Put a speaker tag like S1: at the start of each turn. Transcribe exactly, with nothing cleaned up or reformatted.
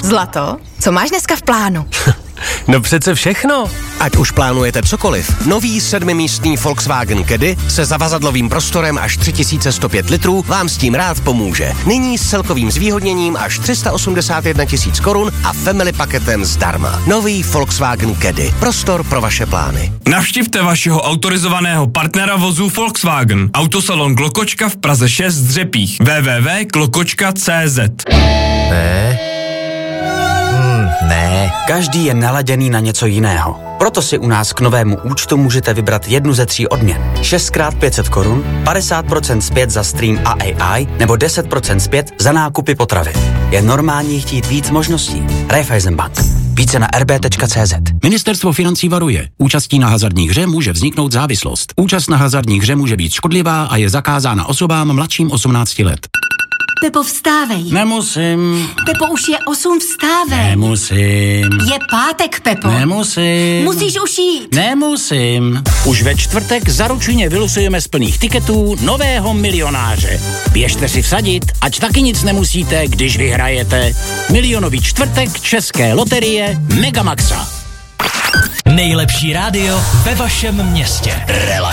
S1: Zlato, co máš dneska v plánu?
S2: No přece všechno.
S3: Ať už plánujete cokoliv, nový sedmimístný Volkswagen Caddy se zavazadlovým prostorem až tři tisíce sto pět litrů vám s tím rád pomůže. Nyní s celkovým zvýhodněním až tři sta osmdesát jedna tisíc korun a family paketem zdarma. Nový Volkswagen Caddy. Prostor pro vaše plány.
S4: Navštivte vašeho autorizovaného partnera vozů Volkswagen. Autosalon Klokočka v Praze šest Dřepích. w w w tečka klokočka tečka c z.
S2: Ne. Hmm, ne.
S5: Každý je naladěný na něco jiného. Proto si u nás k novému účtu můžete vybrat jednu ze tří odměn. šest krát pět set korun, padesát procent zpět za stream a A I nebo deset procent zpět za nákupy potravy. Je normální chtít víc možností. Raiffeisenbank. Více na r b tečka c z.
S6: Ministerstvo financí varuje. Účastí na hazardní hře může vzniknout závislost. Účast na hazardní hře může být škodlivá a je zakázána osobám mladším osmnácti let.
S7: Pepo, vstávej.
S6: Nemusím.
S7: Pepo, už je osm, vstávej.
S6: Nemusím.
S7: Je pátek, Pepo.
S6: Nemusím.
S7: Musíš už jít.
S6: Nemusím. Už ve čtvrtek zaručeně vylosujeme z plných tiketů nového milionáře. Běžte si vsadit, ať taky nic nemusíte, když vyhrajete. Milionový čtvrtek České loterie Megamaxa.
S8: Nejlepší rádio ve vašem městě. Relax.